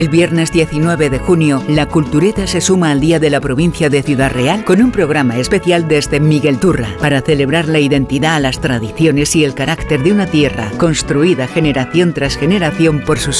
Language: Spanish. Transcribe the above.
El viernes 19 de junio, la Cultureta se suma al Día de la Provincia de Ciudad Real con un programa especial desde Miguel Turra para celebrar la identidad, las tradiciones y el carácter de una tierra construida generación tras generación por sus